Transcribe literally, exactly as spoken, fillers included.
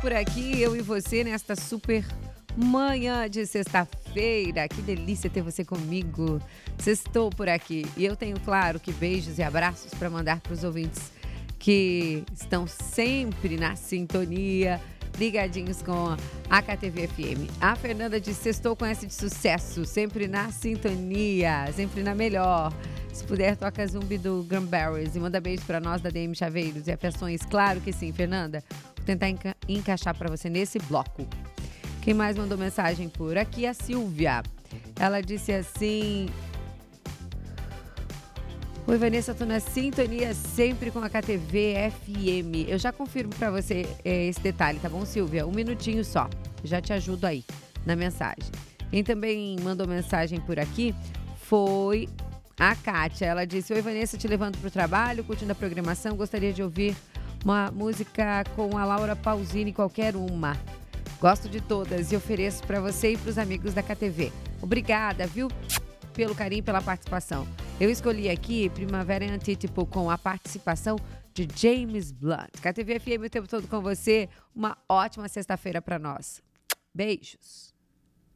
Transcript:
por aqui, eu e você, nesta super manhã de sexta-feira. Que delícia ter você comigo. Sextou por aqui. E eu tenho, claro, que beijos e abraços para mandar para os ouvintes que estão sempre na sintonia, ligadinhos com a K T V F M. A Fernanda de Sextou conhece de sucesso, sempre na sintonia, sempre na melhor. Se puder, toca Zumbi do Cranberries e manda beijo para nós da D M Chaveiros e Afeições. Claro que sim, Fernanda. Vou tentar enca- encaixar para você nesse bloco. Quem mais mandou mensagem por aqui? A Silvia. Ela disse assim: oi, Vanessa, tô na sintonia sempre com a K T V F M. Eu já confirmo para você é, esse detalhe, tá bom, Silvia? Um minutinho só. Já te ajudo aí na mensagem. Quem também mandou mensagem por aqui foi a Kátia. Ela disse: oi, Vanessa, te levando pro trabalho, curtindo a programação. Gostaria de ouvir uma música com a Laura Pausini, qualquer uma. Gosto de todas e ofereço para você e para os amigos da K T V. Obrigada, viu? Pelo carinho e pela participação. Eu escolhi aqui Primavera em Antítipo com a participação de James Blunt. K T V F M o tempo todo com você. Uma ótima sexta-feira para nós. Beijos.